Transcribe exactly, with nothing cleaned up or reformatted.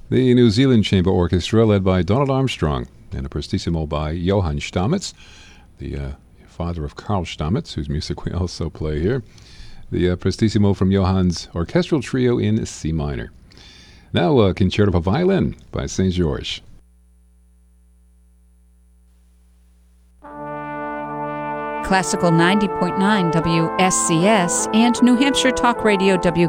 The New Zealand Chamber Orchestra, led by Donald Armstrong, and a Prestissimo by Johann Stamitz, the uh, father of Karl Stamitz, whose music we also play here. The uh, Prestissimo from Johann's orchestral trio in C minor. Now, a Concerto for Violin by Saint George. Classical ninety point nine W S C S and New Hampshire Talk Radio W